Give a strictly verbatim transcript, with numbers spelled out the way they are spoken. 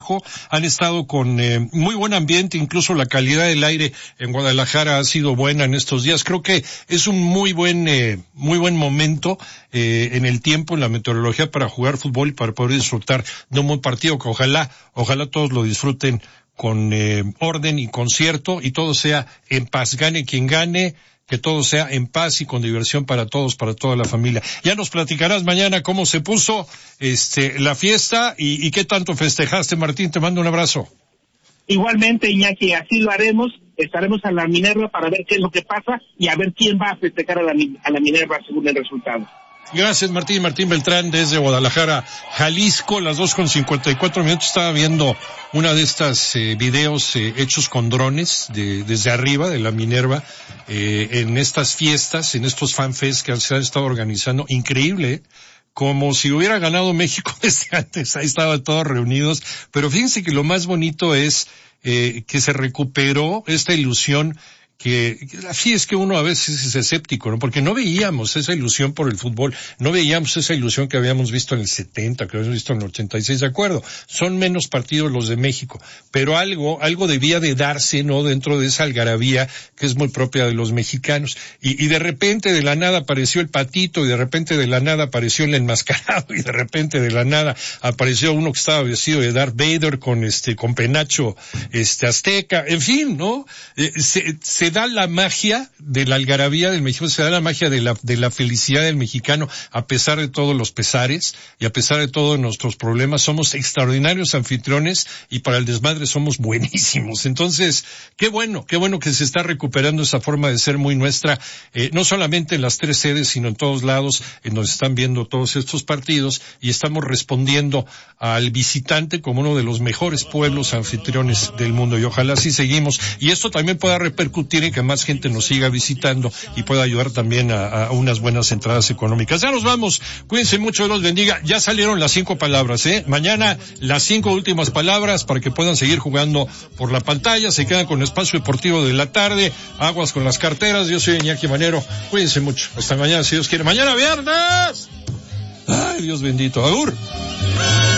trabajo, han estado con eh, muy buen ambiente, incluso la calidad del aire en Guadalajara ha sido buena en estos días. Creo que es un muy buen, eh, muy buen momento eh, en el tiempo, en la meteorología para jugar fútbol y para poder disfrutar de un buen partido que ojalá, ojalá todos lo disfruten con eh, orden y concierto y todo sea en paz, gane quien gane, que todo sea en paz y con diversión para todos, para toda la familia. Ya nos platicarás mañana cómo se puso este la fiesta y, y qué tanto festejaste, Martín. Te mando un abrazo. Igualmente, Iñaki, así lo haremos. Estaremos a la Minerva para ver qué es lo que pasa y a ver quién va a festejar a la, a la Minerva según el resultado. Gracias, Martín. Martín Beltrán desde Guadalajara, Jalisco, las dos con cincuenta y cuatro minutos. Estaba viendo una de estas eh, videos eh, hechos con drones de, desde arriba de la Minerva, eh, en estas fiestas, en estos fanfests que se han estado organizando. Increíble, ¿eh? Como si hubiera ganado México desde antes. Ahí estaban todos reunidos. Pero fíjense que lo más bonito es eh, que se recuperó esta ilusión que, así es que uno a veces es escéptico, ¿no? Porque no veíamos esa ilusión por el fútbol, no veíamos esa ilusión que habíamos visto en el setenta, que habíamos visto en el ochenta y seis, de acuerdo, son menos partidos los de México, pero algo, algo debía de darse, ¿no? Dentro de esa algarabía que es muy propia de los mexicanos, y, y de repente de la nada apareció el Patito, y de repente de la nada apareció el enmascarado, y de repente de la nada apareció uno que estaba vestido de Darth Vader con este, con penacho, este, azteca, en fin, ¿no? Eh, se, se da la magia de la algarabía del mexicano, se da la magia de la, de la felicidad del mexicano a pesar de todos los pesares y a pesar de todos nuestros problemas. Somos extraordinarios anfitriones y para el desmadre somos buenísimos. Entonces, qué bueno, qué bueno que se está recuperando esa forma de ser muy nuestra, eh, no solamente en las tres sedes, sino en todos lados en donde están viendo todos estos partidos, y estamos respondiendo al visitante como uno de los mejores pueblos anfitriones del mundo, y ojalá así seguimos. Y esto también pueda repercutir en que más gente nos siga visitando y pueda ayudar también a, a unas buenas entradas económicas. Ya nos vamos, cuídense mucho, Dios los bendiga. Ya salieron las cinco palabras, ¿eh? Mañana las cinco últimas palabras para que puedan seguir jugando por la pantalla. Se quedan con el Espacio Deportivo de la tarde, aguas con las carteras. Yo soy Iñaki Manero, cuídense mucho, hasta mañana si Dios quiere. Mañana viernes. Ay, Dios bendito, agur.